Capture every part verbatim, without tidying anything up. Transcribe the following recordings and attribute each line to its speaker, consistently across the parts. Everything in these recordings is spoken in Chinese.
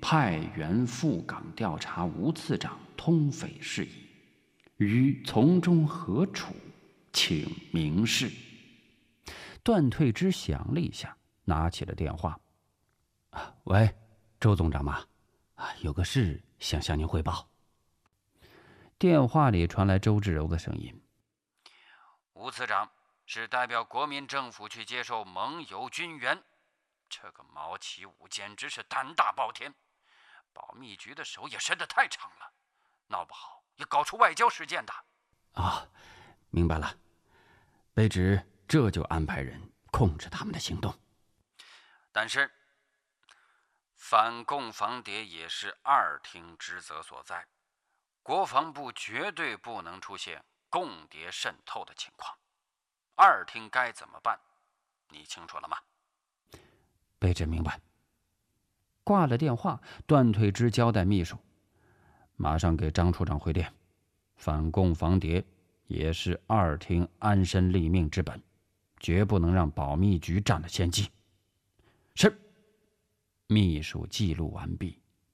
Speaker 1: 派员赴港调查吴次长通匪事宜，于从中何处，请明示。段退之想了一下，拿起了电话。喂，周总长吗？有个事想向您汇报。电话里传来周志柔的声音：
Speaker 2: 吴次长是代表国民政府去接受盟友军援，这个毛启武简直是胆大包天，保密局的手也伸得太长了，闹不好也搞出外交事件的。
Speaker 1: 啊，明白了，卑职这就安排人控制他们的行动。
Speaker 2: 但是反共防谍也是二厅职责所在，国防部绝对不能出现共谍渗透的情况。二厅该怎么办？你清楚了吗？
Speaker 1: 卑职明白。挂了电话，段退之交代秘书，马上给张处长回电，反共防谍也是二厅安身立命之本，绝不能让保密局占了先机。是。秘书记录完毕。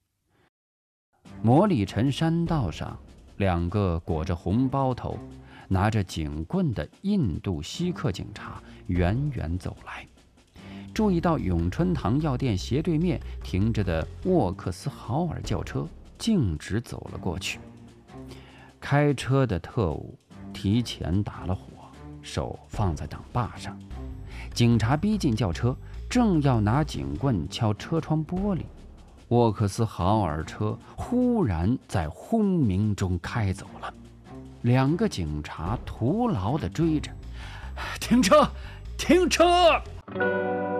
Speaker 1: 魔里尘山道上，两个裹着红包头、拿着警棍的印度锡克警察远远走来，注意到永春堂药店斜对面停着的沃克斯豪尔轿车，径直走了过去。开车的特务提前打了火，手放在挡把上。警察逼近轿车，正要拿警棍敲车窗玻璃，沃克斯豪尔车忽然在轰鸣中开走了。两个警察徒劳地追着，停车，停车！